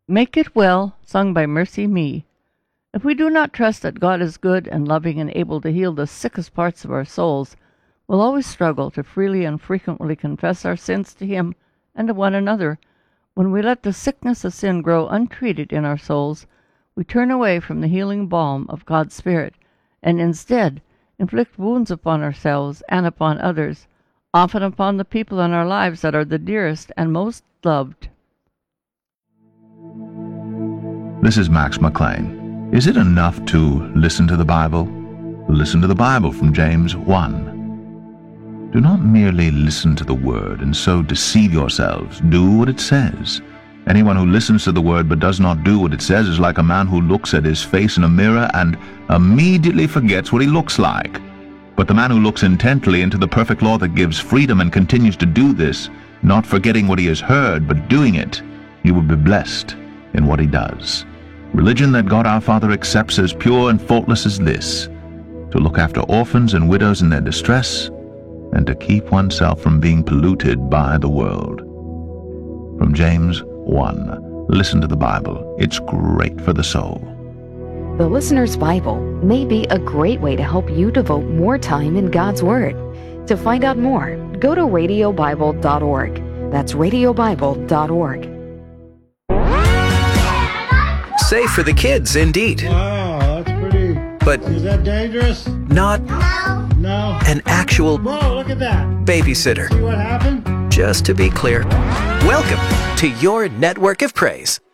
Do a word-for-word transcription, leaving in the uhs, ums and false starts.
Make It Well, sung by Mercy Me. If we do not trust that God is good and loving and able to heal the sickest parts of our souls, we'll always struggle to freely and frequently confess our sins to Him and to one another. When we let the sickness of sin grow untreated in our souls, we turn away from the healing balm of God's Spirit, and instead inflict wounds upon ourselves and upon others, often upon the people in our lives that are the dearest and most loved. This is Max McLean. Is it enough to listen to the Bible? Listen to the Bible from James one. Do not merely listen to the Word and so deceive yourselves. Do what it says. Anyone who listens to the Word but does not do what it says is like a man who looks at his face in a mirror and immediately forgets what he looks like. But the man who looks intently into the perfect law that gives freedom and continues to do this, not forgetting what he has heard but doing it, he will be blessed in what he does. Religion that God our Father accepts as pure and faultless is this: to look after orphans and widows in their distress, and to keep oneself from being polluted by the world. From James one. Listen to the Bible. It's great for the soul. The Listener's Bible may be a great way to help you devote more time in God's Word. To find out more, go to radio bible dot org. That's radio bible dot org. Safe for the kids, indeed. Wow, that's pretty. But Is that dangerous? not No. an actual Whoa, look at that. babysitter. See what happened? Just to be clear, welcome to your network of praise.